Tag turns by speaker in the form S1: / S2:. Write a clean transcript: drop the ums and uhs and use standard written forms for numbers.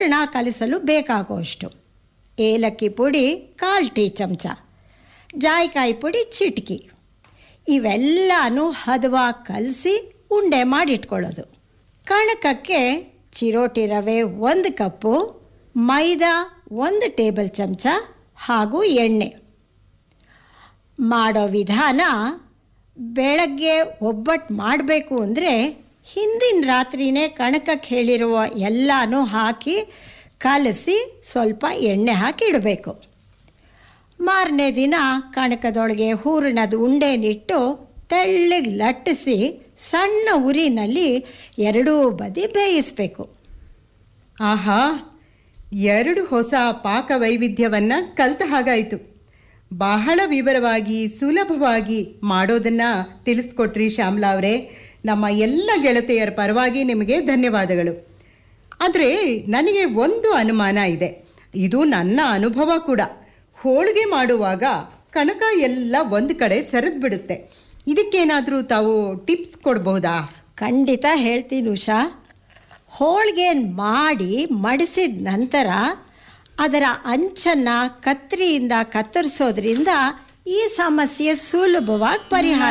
S1: ಹೂರಣ ಕಲಿಸಲು ಬೇಕಾಗುವಷ್ಟು, ಏಲಕ್ಕಿ ಪುಡಿ 1/4 ಟೀ ಚಮಚ, ಜಾಯಿಕಾಯಿ ಪುಡಿ ಚಿಟಿಕೆ. ಇವೆಲ್ಲನೂ ಹದವಾಗಿ ಕಲಸಿ ಉಂಡೆ ಮಾಡಿಟ್ಕೊಳ್ಳೋದು. ಕಣಕಕ್ಕೆ ಚಿರೋಟಿ ರವೆ 1 ಕಪ್ಪು, ಮೈದಾ 1 ಟೇಬಲ್ ಚಮಚ ಹಾಗೂ ಎಣ್ಣೆ. ಮಾಡೋ ವಿಧಾನ: ಬೆಳಗ್ಗೆ ಒಬ್ಬಟ್ಟು ಮಾಡಬೇಕು ಅಂದರೆ ಹಿಂದಿನ ರಾತ್ರಿಯೇ ಕಣಕಕ್ಕೆ ಹೇಳಿರುವ ಎಲ್ಲನೂ ಹಾಕಿ ಕಲಸಿ ಸ್ವಲ್ಪ ಎಣ್ಣೆ ಹಾಕಿ ಇಡಬೇಕು. ಮಾರನೇ ದಿನ ಕಣಕದೊಳಗೆ ಹೂರಣದ ಉಂಡೆನಿಟ್ಟು ತೆಳ್ಳಗೆ ಲಟ್ಟಿಸಿ ಸಣ್ಣ ಉರಿನಲ್ಲಿ ಎರಡೂ ಬದಿ ಬೇಯಿಸಬೇಕು.
S2: ಆಹಾ, 2 ಹೊಸ ಪಾಕ ವೈವಿಧ್ಯವನ್ನು ಕಲಿತ ಹಾಗಾಯಿತು. ಬಹಳ ವಿವರವಾಗಿ ಸುಲಭವಾಗಿ ಮಾಡೋದನ್ನು ತಿಳಿಸ್ಕೊಟ್ರಿ ಶ್ಯಾಮಲಾ ಅವರೇ. ನಮ್ಮ ಎಲ್ಲ ಗೆಳತಿಯರ ಪರವಾಗಿ ನಿಮಗೆ ಧನ್ಯವಾದಗಳು. ಆದರೆ ನನಗೆ ಒಂದು ಅನುಮಾನ ಇದೆ, ಇದು ನನ್ನ ಅನುಭವ ಕೂಡ. ಹೋಳಿಗೆ ಮಾಡುವಾಗ ಕಣಕ ಎಲ್ಲ ಒಂದು ಕಡೆ ಸರಿದು ಬಿಡುತ್ತೆ. ಇದಕ್ಕೇನಾದರೂ ತಾವು ಟಿಪ್ಸ್ ಕೊಡಬಹುದಾ?
S1: ಖಂಡಿತ ಹೇಳ್ತೀನಿ ಉಷಾ. ಹೋಳಿಗೆ ಮಾಡಿ ಮಡಿಸಿದ ನಂತರ ಅದರ ಅಂಚನ್ನು ಕತ್ತರಿಯಿಂದ ಕತ್ತರಿಸೋದ್ರಿಂದ ಈ ಸಮಸ್ಯೆ ಸುಲಭವಾಗಿ ಪರಿಹಾರ